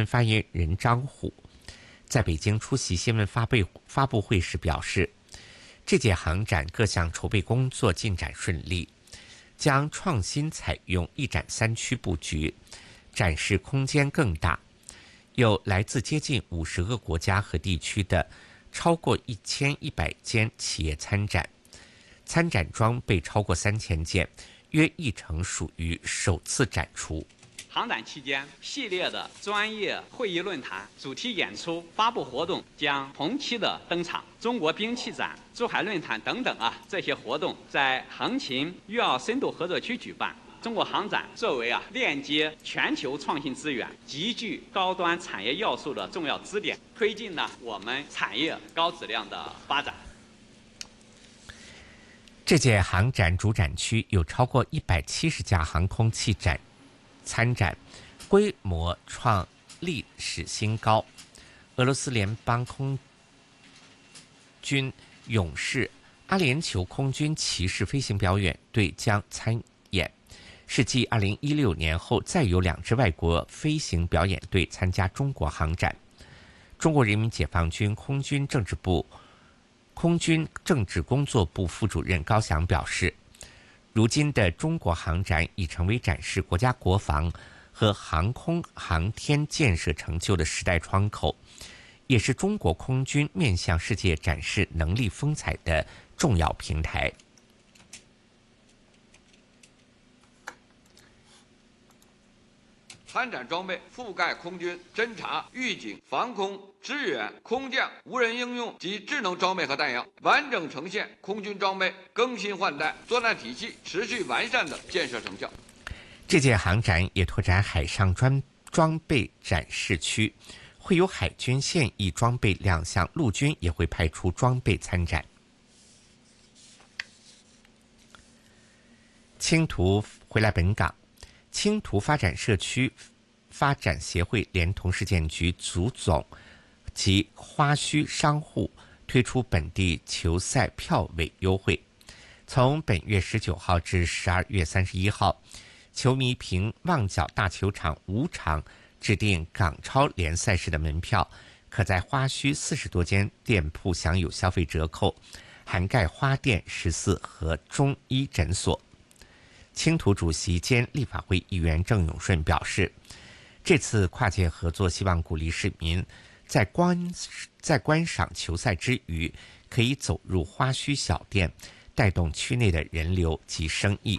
闻发言人张虎在北京出席新闻发布会时表示，这届航展各项筹备工作进展顺利，将创新采用一展三区布局，展示空间更大，有来自接近50个国家和地区的超过1100间企业参展，参展装备超过3000件，约10%属于首次展出。 航展期间，系列的专业会议论坛、主题演出、发布活动将同期的登场。中国兵器展、珠海论坛等等这些活动在横琴粤澳深度合作区举办。中国航展作为链接全球创新资源、极具高端产业要素的重要支点，推进我们产业高质量的发展。 这届航展主展区有超过170家航空器展参展，规模创历史新高。俄罗斯联邦空军勇士阿联酋空军骑士飞行表演队将参演，是继2016年后再有2支外国飞行表演队参加中国航展。中国人民解放军空军政治工作部副主任高翔表示，如今的中国航展已成为展示国家国防和航空航天建设成就的时代窗口，也是中国空军面向世界展示能力风采的重要平台。 参展装备覆盖空军侦察、预警、防空、支援、空降、无人应用及智能装备和弹药，完整呈现空军装备更新换代、作战体系持续完善的建设成效。 这届航展也拓展海上装备展示区，会有海军现役装备亮相，陆军也会派出装备参展。青图回来本港，青图发展社区发展协会连同市建局足总及花墟商户推出本地球赛票位优惠，从本月19号至12月31号，球迷凭旺角大球场5场指定港超联赛时的门票，可在花墟40多间店铺享有消费折扣，涵盖花店、14和中医诊所。青图主席兼立法会议员郑永顺表示，这次跨界合作希望鼓励市民在观赏球赛之余，可以走入花墟小店，带动区内的人流及生意。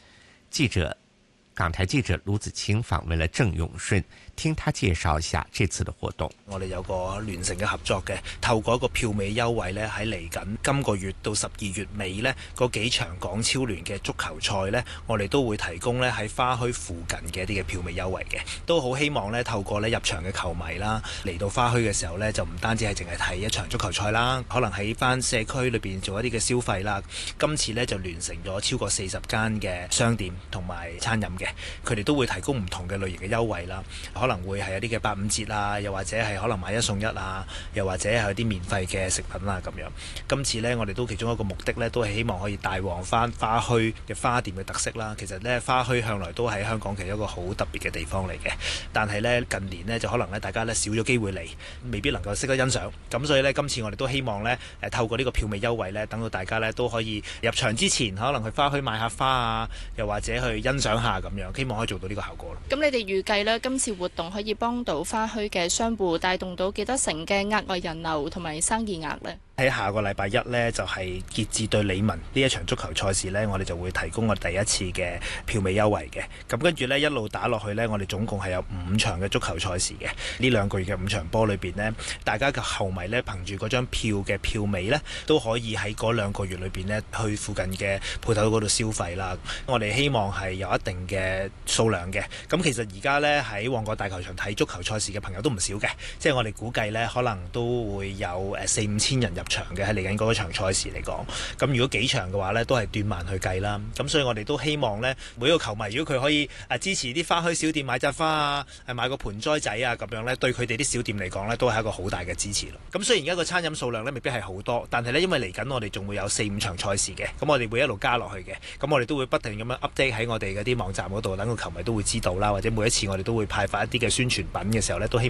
港台记者卢子清访问了郑永顺，聽他介紹一下這次的活動。 我哋有個聯乘嘅合作嘅，透過一個票尾優惠呢，喺嚟緊今個月到12月尾呢，嗰幾場港超聯嘅足球賽呢，我哋都會提供呢喺花墟附近嘅一啲嘅票尾優惠嘅，都好希望呢透過呢入場嘅球迷啦，嚟到花墟嘅時候呢，就唔單止係淨係睇一場足球賽啦，可能喺翻社區裏邊做一啲嘅消費啦。今次呢就聯乘咗超過40間嘅商店同埋餐飲嘅，佢哋都會提供唔同嘅類型嘅優惠啦，可能會係一啲嘅85折啊，又或者係可能買1送1啊，又或者係有啲免費嘅食品啊咁樣。今次呢，我哋都其中一個目的呢，都係希望可以帶旺翻花墟嘅花店嘅特色啦。其實呢，花墟向來都喺香港其實一個好特別嘅地方嚟嘅，但係呢，近年呢，就可能呢，大家呢少咗機會嚟，未必能夠識得欣賞。咁所以呢，今次我哋都希望呢，透過呢個票尾優惠呢，等到大家呢都可以入場之前可能去花墟買下花啊，又或者去欣賞下咁樣，希望可以做到呢個效果。 咁你哋預計呢，今次活動可以幫到花墟嘅商戶帶動到幾多成嘅額外人流同埋生意額呢？ 喺下個禮拜1呢，就係傑志對理文呢一場足球賽事呢，我哋就會提供我哋第一次嘅票尾優惠嘅。咁跟住呢，一路打落去呢，我哋總共係有5場嘅足球賽事嘅。呢2個月嘅5場波裏邊呢，大家嘅球迷呢，憑住嗰張票嘅票尾呢，都可以喺嗰2個月裏邊呢，去附近嘅鋪頭嗰度消費啦。我哋希望係有一定嘅數量嘅。咁其實而家呢，喺旺角大球場睇足球賽事嘅朋友都唔少嘅，即係我哋估計呢，可能都會有4-5千人入場嘅，喺嚟緊嗰場賽事嚟講。咁如果幾場嘅話呢，都係斷萬去計啦。咁所以我哋都希望呢，每一個球迷如果佢可以支持啲花墟小店買紮花啊，買個盆栽仔啊咁樣呢，對佢哋啲小店嚟講呢，都係一個好大嘅支持咯。咁雖然而家個餐飲數量呢未必係好多，但係呢，因為嚟緊我哋仲會有4-5場賽事嘅，咁我哋會一路加落去嘅。咁我哋都會不停咁樣 update 喺我哋嗰啲網站嗰度，等個球迷都會知道啦。或者每一次我哋都會派發一啲嘅宣傳品嘅時候呢，都希望